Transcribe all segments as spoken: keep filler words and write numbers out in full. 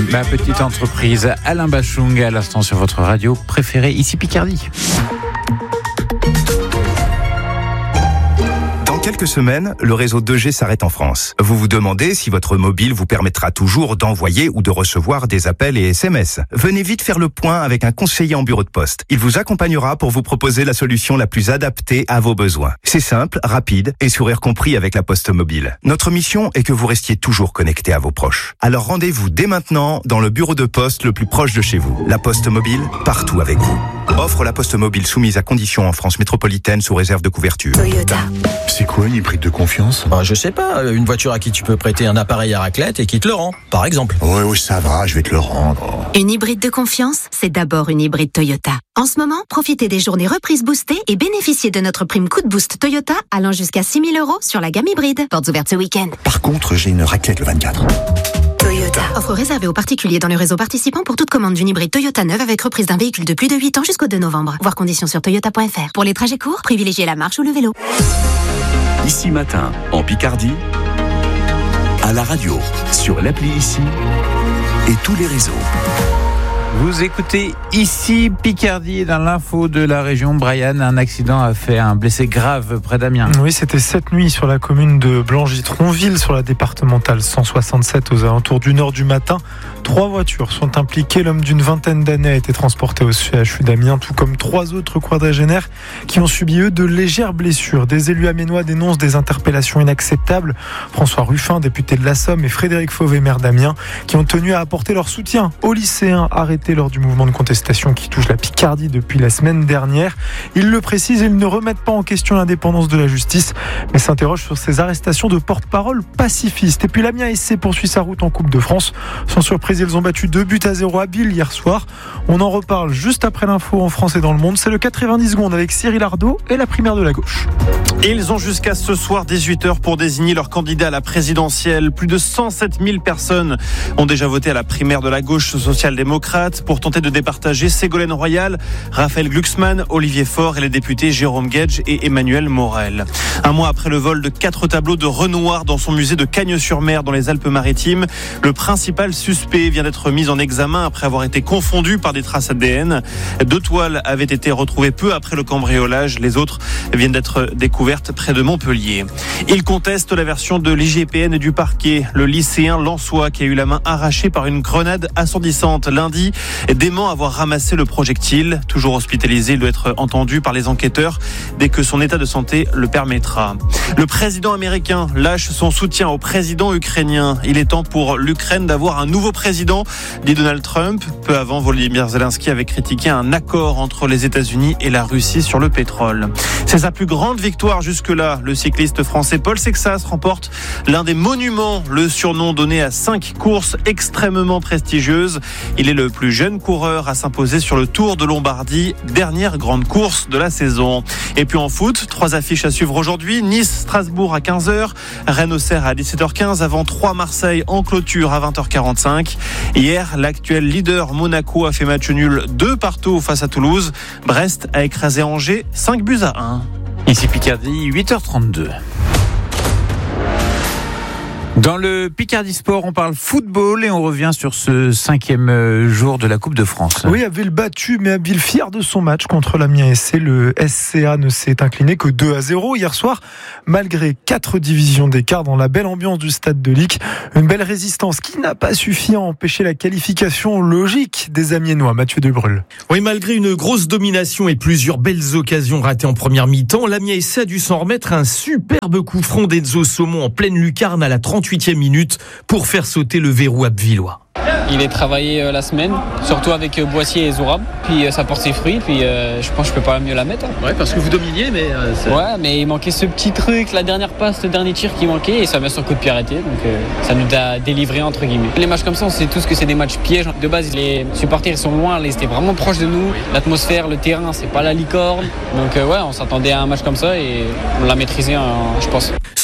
Ma petite entreprise, Alain Bachung, à l'instant sur votre radio préférée, ici Picardie. Dans quelques semaines, le réseau deux G s'arrête en France. Vous vous demandez si votre mobile vous permettra toujours d'envoyer ou de recevoir des appels et S M S. Venez vite faire le point avec un conseiller en bureau de poste. Il vous accompagnera pour vous proposer la solution la plus adaptée à vos besoins. C'est simple, rapide et sourire compris avec la Poste Mobile. Notre mission est que vous restiez toujours connecté à vos proches. Alors rendez-vous dès maintenant dans le bureau de poste le plus proche de chez vous. La Poste Mobile, partout avec vous. Offre La Poste Mobile soumise à conditions en France métropolitaine sous réserve de couverture. Toyota. C'est quoi une hybride de confiance ? Bah, je sais pas, une voiture à qui tu peux prêter un appareil à raclette et qui te le rend, par exemple. Ouais, oui, ça va, je vais te le rendre. Une hybride de confiance, c'est d'abord une hybride Toyota. En ce moment, profitez des journées reprises boostées et bénéficiez de notre prime coup de boost Toyota allant jusqu'à six mille euros sur la gamme hybride. Portes ouvertes ce week-end. Par contre, j'ai une raclette le vingt-quatre. Toyota. Offre réservée aux particuliers dans le réseau participant pour toute commande d'une hybride Toyota neuve avec reprise d'un véhicule de plus de huit ans jusqu'au deux novembre. Voir conditions sur toyota point f r. Pour les trajets courts, privilégiez la marche ou le vélo. Ici Matin, en Picardie, à la radio, sur l'appli Ici et tous les réseaux. Vous écoutez Ici Picardie. Dans l'info de la région, Brian, un accident a fait un blessé grave près d'Amiens. Oui, c'était cette nuit sur la commune de Blangy-Tronville, sur la départementale cent soixante-sept, aux alentours d'une heure du matin. Trois voitures sont impliquées. L'homme d'une vingtaine d'années a été transporté au C H U d'Amiens, tout comme trois autres quadragénaires qui ont subi, eux, de légères blessures. Des élus amiénois dénoncent des interpellations inacceptables. François Ruffin, député de la Somme, et Frédéric Fauvet, maire d'Amiens, qui ont tenu à apporter leur soutien aux lycéens arrêtés lors du mouvement de contestation qui touche la Picardie depuis la semaine dernière. Ils le précisent, ils ne remettent pas en question l'indépendance de la justice, mais s'interrogent sur ces arrestations de porte-parole pacifistes. Et puis l'Amiens S C poursuit sa route en Coupe de France. Sans surprise, ils ont battu deux buts à zéro à Biel hier soir. On en reparle juste après l'info en France et dans le monde. C'est le quatre-vingt-dix secondes avec Cyril Ardo et la primaire de la gauche. Et ils ont jusqu'à ce soir dix-huit heures pour désigner leur candidat à la présidentielle. Plus de cent sept mille personnes ont déjà voté à la primaire de la gauche social-démocrate pour tenter de départager Ségolène Royal, Raphaël Glucksmann, Olivier Faure et les députés Jérôme Guedj et Emmanuel Morel. Un mois après le vol de quatre tableaux de Renoir dans son musée de Cagnes-sur-Mer dans les Alpes-Maritimes, le principal suspect vient d'être mis en examen après avoir été confondu par des traces A D N. Deux toiles avaient été retrouvées peu après le cambriolage. Les autres viennent d'être découvertes près de Montpellier. Il conteste la version de l'I G P N et du parquet. Le lycéen lensois qui a eu la main arrachée par une grenade assourdissante lundi dément avoir ramassé le projectile. Toujours hospitalisé, il doit être entendu par les enquêteurs dès que son état de santé le permettra. Le président américain lâche son soutien au président ukrainien. Il est temps pour l'Ukraine d'avoir un nouveau président, dit Donald Trump. Peu avant, Volodymyr Zelensky avait critiqué un accord entre les États-Unis et la Russie sur le pétrole. C'est sa plus grande victoire jusque-là. Le cycliste français Paul Sexas remporte l'un des monuments, le surnom donné à cinq courses extrêmement prestigieuses. Il est le plus jeune coureur à s'imposer sur le Tour de Lombardie, dernière grande course de la saison. Et puis en foot, trois affiches à suivre aujourd'hui. Nice-Strasbourg à quinze heures, Rennes-Auxerre à dix-sept heures quinze, avant trois Marseille en clôture à vingt heures quarante-cinq. Hier, l'actuel leader Monaco a fait match nul deux partout face à Toulouse. Brest a écrasé Angers cinq buts à un. Ici Picardie, huit heures trente-deux. Dans le Picardie Sport, on parle football et on revient sur ce cinquième jour de la Coupe de France. Oui, Abbeville battu, mais Abbeville fier de son match contre l'Amiens S C. Le S C A ne s'est incliné que deux à zéro hier soir, malgré quatre divisions d'écart dans la belle ambiance du stade de Lic. Une belle résistance qui n'a pas suffi à empêcher la qualification logique des Amiénois. Mathieu Debrul. Oui, malgré une grosse domination et plusieurs belles occasions ratées en première mi-temps, l'Amiens S C a dû s'en remettre un superbe coup franc d'Enzo Saumon en pleine lucarne à la trente-huitième minute pour faire sauter le verrou abvillois. Il est travaillé euh, la semaine, surtout avec euh, Boissier et Zourab. Puis euh, ça porte ses fruits. Puis euh, je pense que je peux pas mieux la mettre. Hein. Ouais, parce que vous dominiez, mais euh, c'est... ouais, mais il manquait ce petit truc, la dernière passe, le dernier tir qui manquait, et ça met sur coup de pied arrêté. Donc euh, ça nous a délivré entre guillemets. Les matchs comme ça, on sait tous que c'est des matchs pièges. De base, les supporters ils sont loin, ils étaient vraiment proches de nous. L'atmosphère, le terrain, c'est pas la licorne. Donc euh, ouais, on s'attendait à un match comme ça et on l'a maîtrisé, hein, je pense.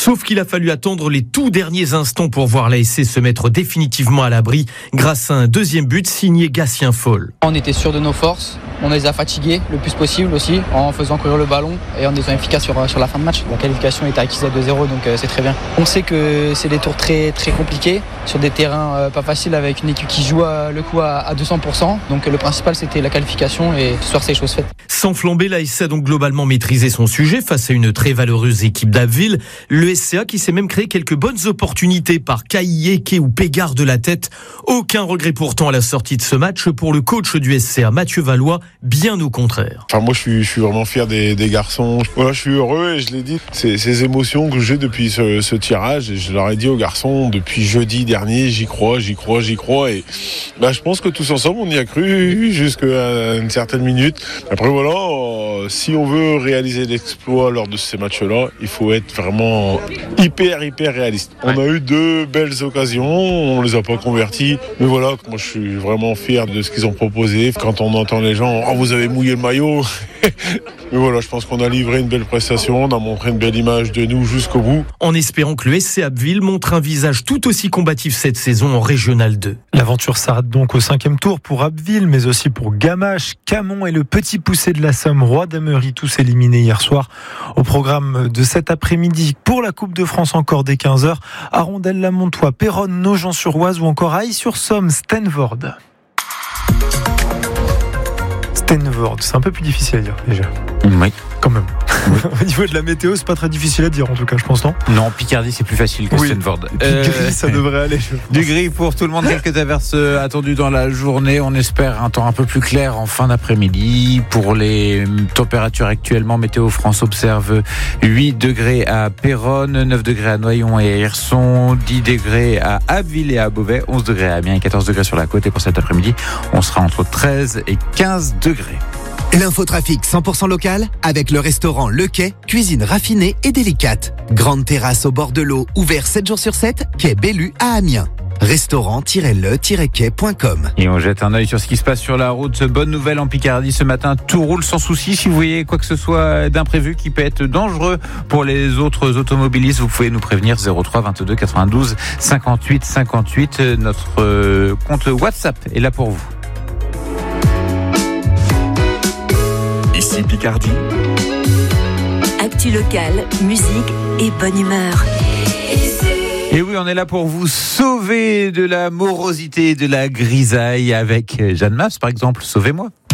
Sauf qu'il a fallu attendre les tout derniers instants pour voir l'A S C se mettre définitivement à l'abri grâce à un deuxième but signé Gatien Fall. On était sûr de nos forces, on les a fatigués le plus possible aussi en faisant courir le ballon et en étant efficace sur, sur la fin de match. La qualification était acquise à deux zéro, donc euh, c'est très bien. On sait que c'est des tours très, très compliqués sur des terrains euh, pas faciles avec une équipe qui joue à, le coup à, à deux cents pour cent. Donc euh, le principal c'était la qualification et ce soir c'est chose faite. Sans flamber, l'A S C a donc globalement maîtrisé son sujet face à une très valeureuse équipe d'Abbeville. Le S C A qui s'est même créé quelques bonnes opportunités par Kaïeke ou Pégard de la tête. Aucun regret pourtant à la sortie de ce match pour le coach du S C A, Mathieu Valois, bien au contraire. Enfin moi je suis, je suis vraiment fier des, des garçons. Voilà, je suis heureux et je l'ai dit, c'est ces émotions que j'ai depuis ce, ce tirage. Et je leur ai dit aux garçons depuis jeudi dernier, j'y crois, j'y crois, j'y crois. Et bah, je pense que tous ensemble on y a cru jusqu'à une certaine minute. Après voilà, euh, si on veut réaliser l'exploit lors de ces matchs-là, il faut être vraiment hyper hyper réaliste. On a eu deux belles occasions, on les a pas converties. Mais voilà, moi je suis vraiment fier de ce qu'ils ont proposé. Quand on entend les gens, oh, vous avez mouillé le maillot. Mais voilà, je pense qu'on a livré une belle prestation, on a montré une belle image de nous jusqu'au bout. En espérant que le S C Abbeville montre un visage tout aussi combatif cette saison en Régional deux. L'aventure s'arrête donc au cinquième tour pour Abbeville, mais aussi pour Gamache, Camon et le Petit Poussé de la Somme, Roi d'Amery, tous éliminés hier soir. Au programme de cet après-midi, pour la Coupe de France encore dès quinze heures, Arondel-la-Montois, Péronne, Nogent-sur-Oise ou encore Ailly-sur-Somme, Stenvord. Stenvord, c'est un peu plus difficile à dire déjà. Oui. Quand même. Oui. Au niveau de la météo, c'est pas très difficile à dire en tout cas, je pense, non ? Non, Picardie, c'est plus facile que oui. Stenvord. Euh, gris, ça devrait aller. Du gris pour tout le monde, quelques averses attendues dans la journée. On espère un temps un peu plus clair en fin d'après-midi. Pour les températures actuellement, Météo France observe huit degrés à Péronne, neuf degrés à Noyon et à Hirson, dix degrés à Abbeville et à Beauvais, onze degrés à Amiens et quatorze degrés sur la côte. Et pour cet après-midi, on sera entre treize et quinze degrés. L'infotrafic cent pour cent local avec le restaurant Le Quai, cuisine raffinée et délicate. Grande terrasse au bord de l'eau, ouvert sept jours sur sept, quai Bellu à Amiens. restaurant tiret le tiret quai point com. Et on jette un œil sur ce qui se passe sur la route. Bonne nouvelle en Picardie ce matin, tout roule sans souci. Si vous voyez quoi que ce soit d'imprévu qui peut être dangereux pour les autres automobilistes, vous pouvez nous prévenir zéro trois vingt-deux quatre-vingt-douze cinquante-huit cinquante-huit. Notre compte WhatsApp est là pour vous. Ici Picardie. Actu locale, musique et bonne humeur. Et oui, on est là pour vous sauver de la morosité, de la grisaille avec Jeanne Masse, par exemple. Sauvez-moi.